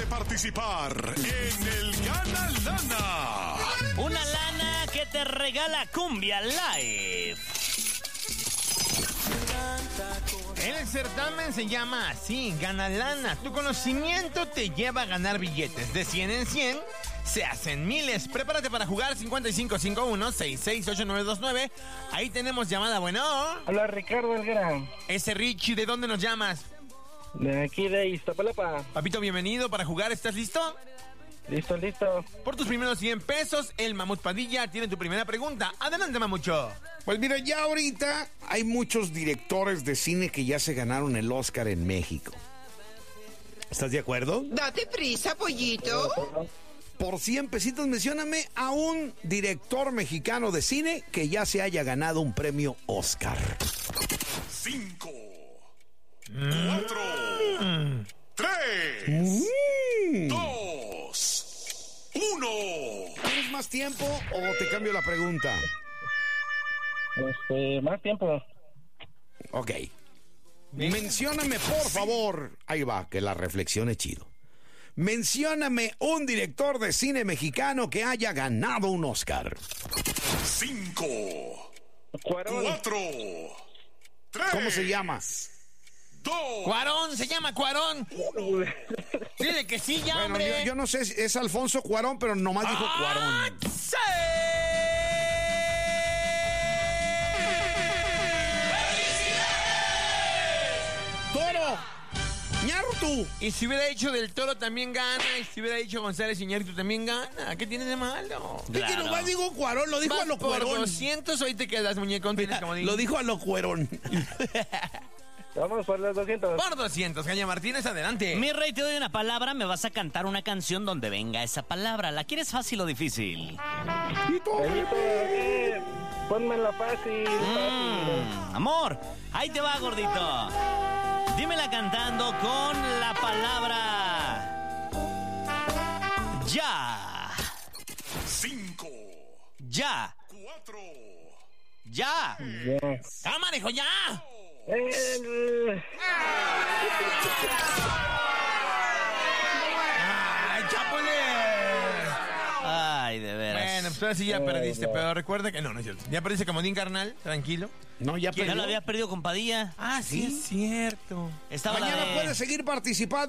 participar en el Gana Lana. Una lana que te regala Cumbia Live. El certamen se llama así, Gana Lana. Tu conocimiento te lleva a ganar billetes. De 100 en 100, se hacen miles. Prepárate para jugar 5551-668929. Ahí tenemos llamada, bueno. Hola, Ricardo Helguera. Ese Richie, ¿de dónde nos llamas? De aquí de Iztapalapa. Papito, bienvenido para jugar. ¿Estás listo? Listo. Por tus primeros 100 pesos, el Mamut Padilla tiene tu primera pregunta. Adelante, Mamucho. Pues mira, ya ahorita hay muchos directores de cine que ya se ganaron el Oscar en México. ¿Estás de acuerdo? Date prisa, pollito. Por 100 pesitos, mencióname a un director mexicano de cine que ya se haya ganado un premio Oscar. 5, 4, 3, 2, 1. ¿Tienes más tiempo o te cambio la pregunta? Más tiempo. Ok. Mencióname, por favor. Ahí va, que la reflexión es chido. Mencióname un director de cine mexicano que haya ganado un Oscar. 5, Cuarón. 4, 3. ¿Cómo se llama? 2. Cuarón, se llama Cuarón. Dile que sí, ya, Bueno, hombre. yo no sé si es Alfonso Cuarón, pero nomás dijo Cuarón. ¡Sí! ¡Toro! ¡Ñartu! Y si hubiera dicho Del Toro también gana. Y si hubiera dicho González Iñárritu también gana. ¿Qué tiene de malo? Es que nomás digo Cuarón, lo dijo Vas a lo por Cuarón. 200, hoy te quedas, muñecón. Tienes como Lo dijo a lo Cuerón. Vamos por los 200. Por 200, Caña Martínez, adelante. Mi rey, te doy una palabra, me vas a cantar una canción donde venga esa palabra. ¿La quieres fácil o difícil? Pollito, pónmela fácil. Amor, ahí te va, gordito. Dímela cantando con la palabra ya. 5, Ya. 4. Ya. Yes. ¡Cámara, hijo, ya! ¡Ay, Chápole! Ay, de veras. Bueno, pues ahora sí ya perdiste, pero recuerda que... No, no es cierto. Ya perdiste como Din Carnal, tranquilo. No, ya ¿Ya perdió. lo había perdido con Padilla? Ah, sí, es cierto. Estaba la Mañana de... puedes seguir participando.